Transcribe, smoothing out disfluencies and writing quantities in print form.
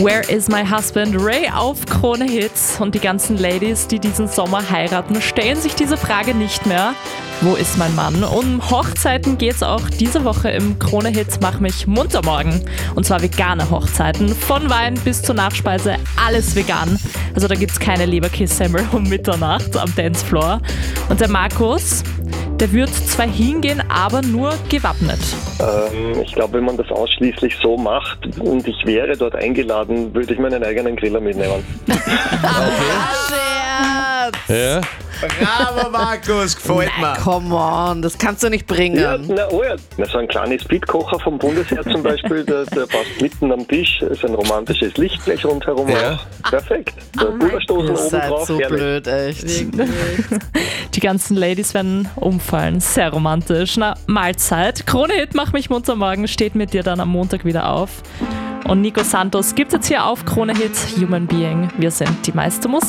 Where is my husband? Ray auf Krone Hits. Und die ganzen Ladies, die diesen Sommer heiraten, stellen sich diese Frage nicht mehr. Wo ist mein Mann? Um Hochzeiten geht's auch diese Woche im Krone Hits Mach mich munter morgen. Und zwar vegane Hochzeiten. Von Wein bis zur Nachspeise, alles vegan. Also da gibt's keine Leberkässemmel um Mitternacht am Dancefloor. Und der Markus, der wird zwar hingehen, aber nur gewappnet. Ich glaube, wenn man das ausschließlich so macht und ich wäre dort eingeladen, würde ich meinen eigenen Griller mitnehmen. Ja. Bravo, Markus, gefällt mir. Come on, das kannst du nicht bringen. Ja, so ein kleiner Speedkocher vom Bundesheer zum Beispiel, der passt mitten am Tisch, ist ein romantisches Licht gleich rundherum. Ja. Perfekt. Bullerstoßen Ihr oben seid drauf. so herrlich. blöd, echt. Die ganzen Ladies werden umfallen. Sehr romantisch. Na, Mahlzeit. Krone Hit Mach mich munter morgen steht mit dir dann am Montag wieder auf. Und Nico Santos gibt jetzt hier auf Krone Hit Human Being. Wir sind die meiste Musik.